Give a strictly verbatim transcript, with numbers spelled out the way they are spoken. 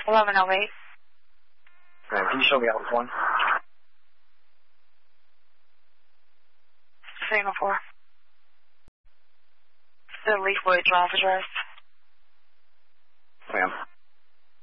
eleven oh eight. Right, can you show me out with one? Singapore. The Leafwood drive address. Ma'am.